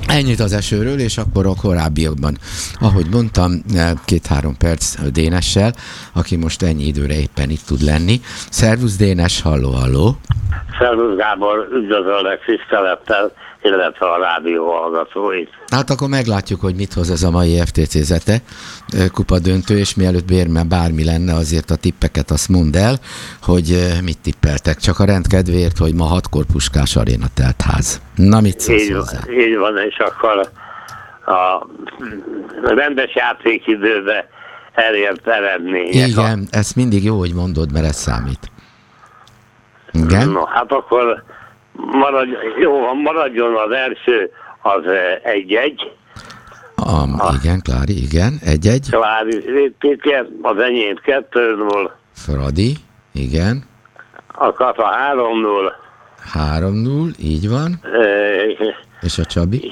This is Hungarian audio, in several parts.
Ennyit az esőről, és akkor a korábbiakban, ahogy mondtam, 2-3 perc Dénessel, aki most ennyi időre éppen itt tud lenni. Szervusz Dénes, halló. Szervusz Gábor, üdvözöllek tisztelettel, illetve a rádió hallgatóit. Hát akkor meglátjuk, hogy mit hoz ez a mai FTC Zete kupa döntő, és mielőtt bármi lenne, azért a tippeket azt mondd el, hogy mit tippeltek. Csak a rend kedvéért, hogy ma 6-kor Puskás Aréna telt ház. Na, mit szólsz hozzá? Így van, és akkor a rendes játékidőbe elért eredmények. Igen, ezt mindig jó, hogy mondod, mert ez számít. Igen? No, hát akkor maradjon az első, az 1-1. Igen, Klári, igen, 1-1. Klári, az enyém 2-0. Fradi, igen. A Kata 3-0. 3-0, így van. És a Csabi?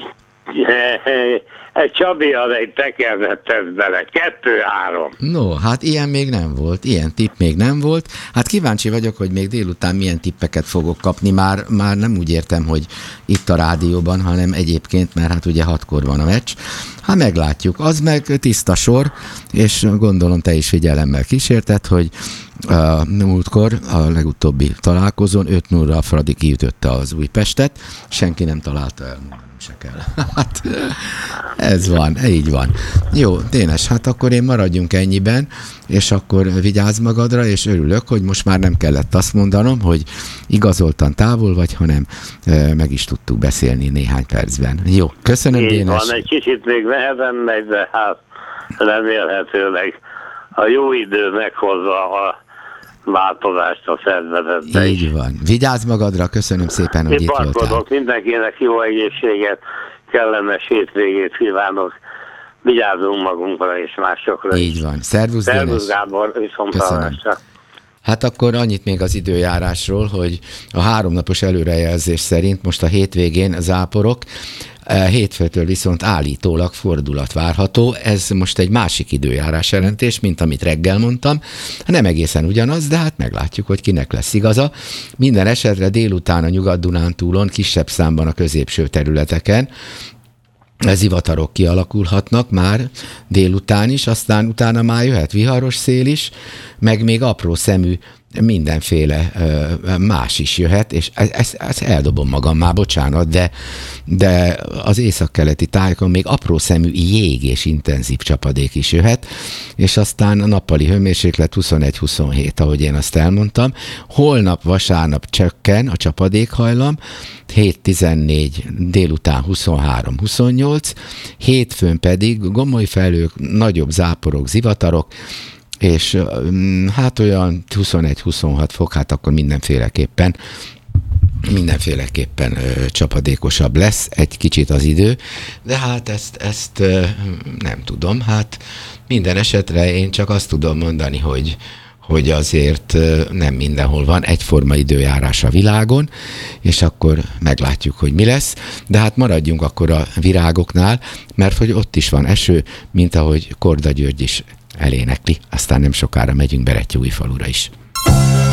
Egy Csabi az egy tekernet tesz bele. 2-3. No, hát ilyen még nem volt, ilyen tipp még nem volt. Hát kíváncsi vagyok, hogy még délután milyen tippeket fogok kapni. Már nem úgy értem, hogy itt a rádióban, hanem egyébként, mert hát ugye 6-kor van a meccs. Hát meglátjuk. Az meg tiszta sor, és gondolom te is figyelemmel kísérted, hogy múltkor a legutóbbi találkozón 5-0-ra a Fradi kiütötte az Újpestet. Senki nem találta el, se kell. Hát ez van, így van. Jó, Dénes, hát akkor én maradjunk ennyiben, és akkor vigyázz magadra, és örülök, hogy most már nem kellett azt mondanom, hogy igazoltan távol vagy, hanem meg is tudtuk beszélni néhány percben. Jó, köszönöm, így Dénes. Van, egy kicsit még nehezen megy, de hát remélhetőleg a jó idő meghozza a változást a szervezetbe. Így van. Vigyázz magadra, köszönöm szépen, hogy itt voltál. Mindenkinek jó egészséget, kellemes hétvégét kívánok. Vigyázzunk magunkra és másokra. Így van. Szervusz, Dénes. Szervusz Gábor, viszontlátásra. Hát akkor annyit még az időjárásról, hogy a 3 napos előrejelzés szerint most a hétvégén záporok, hétfőtől viszont állítólag fordulat várható. Ez most egy másik időjárás jelentés, mint amit reggel mondtam. Nem egészen ugyanaz, de hát meglátjuk, hogy kinek lesz igaza. Minden esetre délután a Nyugat-Dunántúlon, kisebb számban a középső területeken zivatarok kialakulhatnak már délután is, aztán utána már jöhet viharos szél is, meg még apró szemű mindenféle más is jöhet, és ezt eldobom magam már, bocsánat, de az északkeleti tájékon még apró szemű jég és intenzív csapadék is jöhet, és aztán a nappali hőmérséklet 21-27, ahogy én azt elmondtam. Holnap vasárnap csökken a csapadékhajlam, 7-14, délután 23-28, hétfőn pedig gomoly felhők, nagyobb záporok, zivatarok, és hát olyan 21-26 fok, hát akkor mindenféleképpen csapadékosabb lesz egy kicsit az idő, de hát ezt nem tudom, hát minden esetre én csak azt tudom mondani, hogy azért nem mindenhol van egyforma időjárás a világon, és akkor meglátjuk, hogy mi lesz, de hát maradjunk akkor a virágoknál, mert hogy ott is van eső, mint ahogy Korda György is elénekli, aztán nem sokára megyünk Berettyóújfalura is.